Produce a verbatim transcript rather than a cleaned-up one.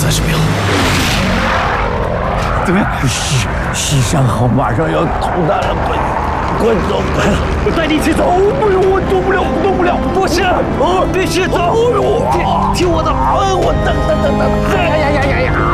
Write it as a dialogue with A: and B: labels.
A: 三十秒。
B: 怎么样？西西山号马上要投弹了，快快走！
C: 我带你一起走。
B: 不用，我动不了，动不了。
C: 不是，必须走。听听我的。
B: 哎，我等等等等。
C: 呀呀呀呀呀！